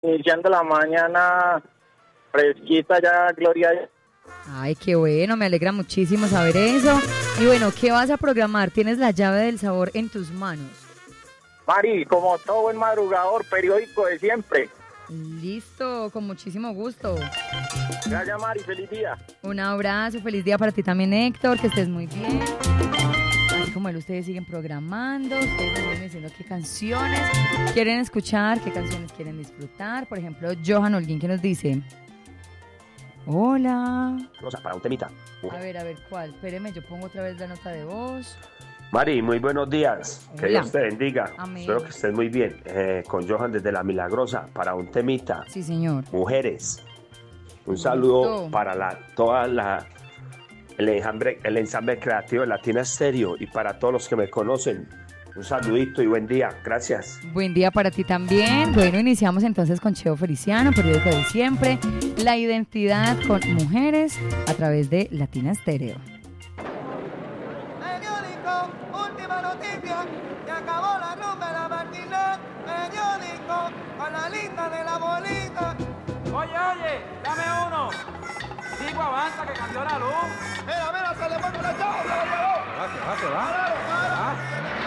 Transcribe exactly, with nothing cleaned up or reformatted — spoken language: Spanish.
iniciando la mañana fresquita ya, Gloria. Ay, qué bueno, me alegra muchísimo saber eso. Y bueno, ¿qué vas a programar? ¿Tienes la llave del sabor en tus manos? Mari, como todo buen madrugador, periódico de siempre. Listo, con muchísimo gusto. Gracias, Mari, feliz día. Un abrazo, feliz día para ti también, Héctor, que estés muy bien. Así como él, ustedes siguen programando, ustedes me siguen diciendo qué canciones quieren escuchar, qué canciones quieren disfrutar. Por ejemplo, Johan Holguín, que nos dice... Hola. Rosa, para un temita. A ver, a ver, ¿cuál? Espéreme, yo pongo otra vez la nota de voz. Mari, muy buenos días. Hola. Que Dios te bendiga. Amén. Espero que estés muy bien. Eh, con Johan desde La Milagrosa, para un temita. Sí, señor. Mujeres. Un saludo Listo. para la, toda la el ensamble, el ensamble creativo de Latina Stereo y para todos los que me conocen. Un saludito y buen día. Gracias. Buen día para ti también. Bueno, iniciamos entonces con Cheo Feliciano, periódico de siempre. La identidad con mujeres a través de Latina Stereo. Periódico, última noticia, se acabó la rumba de la matinal. Periódico, con la lista de la bolita. Oye, oye, dame uno. Sigo avanza que cambió la luz. Mira, mira, se le pone la chava, se lo llevó. Va, que va, que va. Páralo, páralo. Ah.